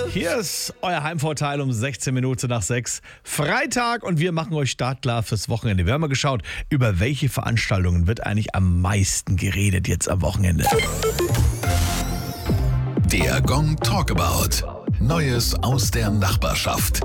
Hier ist euer Heimvorteil um 16 Minuten nach 6. Freitag und wir machen euch startklar fürs Wochenende. Wir haben mal geschaut, über welche Veranstaltungen wird eigentlich am meisten geredet jetzt am Wochenende. Der Gong Talkabout. Neues aus der Nachbarschaft.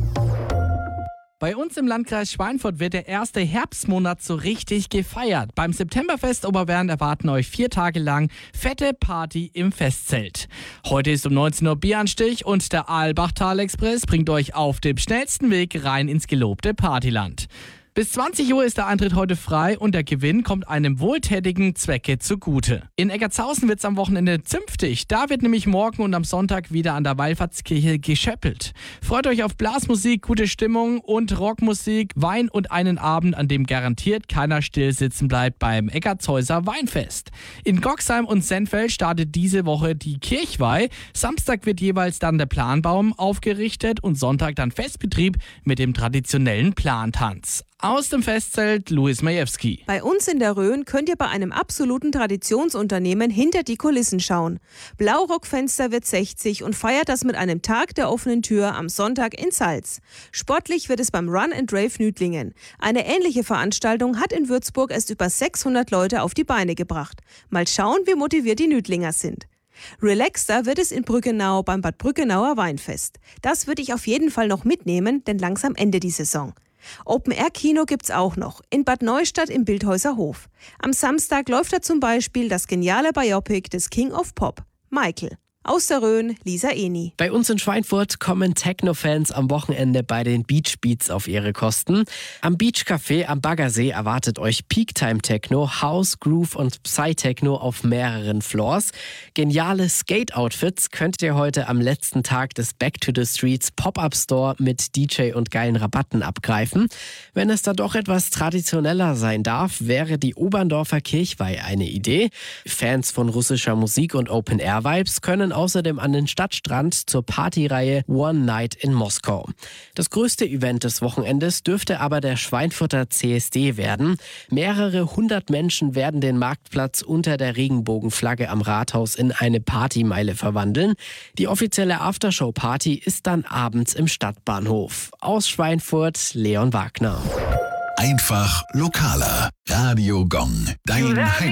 Bei uns im Landkreis Schweinfurt wird der erste Herbstmonat so richtig gefeiert. Beim Septemberfest Oberwern erwarten euch 4 Tage lang fette Party im Festzelt. Heute ist um 19 Uhr Bieranstich und der Aalbachtal-Express bringt euch auf dem schnellsten Weg rein ins gelobte Partyland. Bis 20 Uhr ist der Eintritt heute frei und der Gewinn kommt einem wohltätigen Zwecke zugute. In Eggertshausen wird es am Wochenende zünftig. Da wird nämlich morgen und am Sonntag wieder an der Wallfahrtskirche geschöppelt. Freut euch auf Blasmusik, gute Stimmung und Rockmusik, Wein und einen Abend, an dem garantiert keiner still sitzen bleibt beim Eggertshäuser Weinfest. In Goxheim und Senfeld startet diese Woche die Kirchweih. Samstag wird jeweils dann der Planbaum aufgerichtet und Sonntag dann Festbetrieb mit dem traditionellen Plantanz. Aus dem Festzelt Luis Majewski. Bei uns in der Rhön könnt ihr bei einem absoluten Traditionsunternehmen hinter die Kulissen schauen. Blaurockfenster wird 60 und feiert das mit einem Tag der offenen Tür am Sonntag in Salz. Sportlich wird es beim Run and Rave Nüdlingen. Eine ähnliche Veranstaltung hat in Würzburg erst über 600 Leute auf die Beine gebracht. Mal schauen, wie motiviert die Nüdlinger sind. Relaxter wird es in Brückenau beim Bad Brückenauer Weinfest. Das würde ich auf jeden Fall noch mitnehmen, denn langsam endet die Saison. Open-Air-Kino gibt's auch noch, in Bad Neustadt im Bildhäuser Hof. Am Samstag läuft da zum Beispiel das geniale Biopic des King of Pop, Michael. Aus der Rhön, Lisa Eni. Bei uns in Schweinfurt kommen Techno-Fans am Wochenende bei den Beach Beats auf ihre Kosten. Am Beach Café am Baggersee erwartet euch Peak-Time-Techno, House, Groove und Psy-Techno auf mehreren Floors. Geniale Skate-Outfits könnt ihr heute am letzten Tag des Back to the Streets Pop-Up-Store mit DJ und geilen Rabatten abgreifen. Wenn es dann doch etwas traditioneller sein darf, wäre die Oberndorfer Kirchweih eine Idee. Fans von russischer Musik und Open-Air-Vibes können außerdem an den Stadtstrand zur Partyreihe One Night in Moskau. Das größte Event des Wochenendes dürfte aber der Schweinfurter CSD werden. Mehrere 100 Menschen werden den Marktplatz unter der Regenbogenflagge am Rathaus in eine Partymeile verwandeln. Die offizielle Aftershow-Party ist dann abends im Stadtbahnhof. Aus Schweinfurt, Leon Wagner. Einfach lokaler. Radio Gong. Dein Heim.